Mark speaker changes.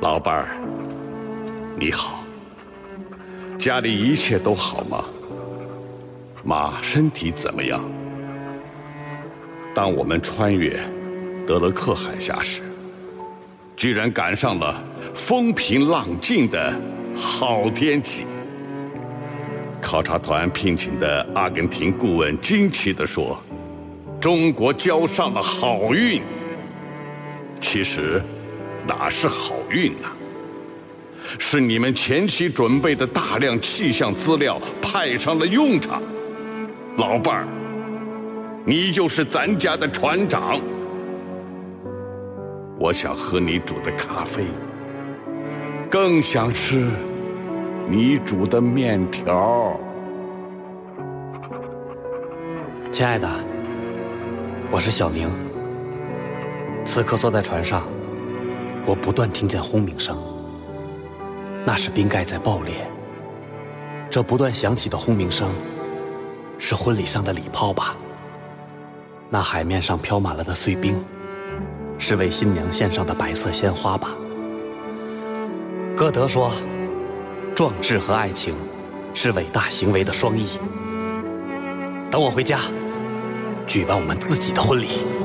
Speaker 1: 老伴儿，你好，家里一切都好吗？妈身体怎么样？当我们穿越德勒克海峡时，居然赶上了风平浪静的好天气。考察团聘请的阿根廷顾问惊奇地说：“中国交上了好运。”其实，哪是好运啊？是你们前期准备的大量气象资料派上了用场。老伴儿，你就是咱家的船长。我想喝你煮的咖啡，更想吃你煮的面条。
Speaker 2: 亲爱的，我是小宁。此刻坐在船上，我不断听见轰鸣声，那是冰盖在爆裂。这不断响起的轰鸣声，是婚礼上的礼炮吧？那海面上飘满了的碎冰，是为新娘献上的白色鲜花吧？歌德说，壮志和爱情是伟大行为的双翼。等我回家，举办我们自己的婚礼。